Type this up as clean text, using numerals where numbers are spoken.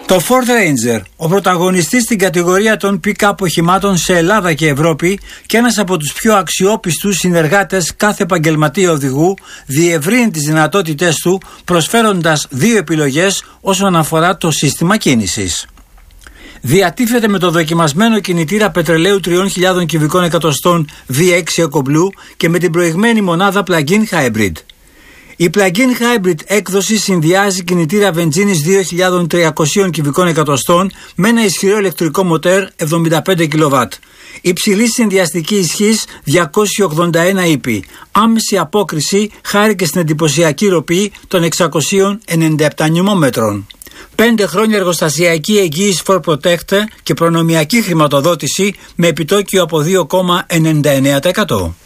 Το Ford Ranger, ο πρωταγωνιστής στην κατηγορία των pick-up οχημάτων σε Ελλάδα και Ευρώπη και ένας από τους πιο αξιόπιστους συνεργάτες κάθε επαγγελματία οδηγού, διευρύνει τις δυνατότητές του προσφέροντας δύο επιλογές όσον αφορά το σύστημα κίνησης. Διατίθεται με το δοκιμασμένο κινητήρα πετρελαίου 3.000 κυβικών εκατοστών V6 EcoBlue και με την προηγμένη μονάδα plug-in hybrid. Η plug-in hybrid έκδοση συνδυάζει κινητήρα βενζίνης 2.300 κυβικών εκατοστών με ένα ισχυρό ηλεκτρικό μοτέρ 75 kW. Υψηλή συνδυαστική ισχύς 281 ύπη. Άμεση απόκριση χάρη και στην εντυπωσιακή ροπή των 697 νημόμετρων. 5 χρόνια εργοστασιακή εγγύηση For Protect και προνομιακή χρηματοδότηση με επιτόκιο από 2,99%.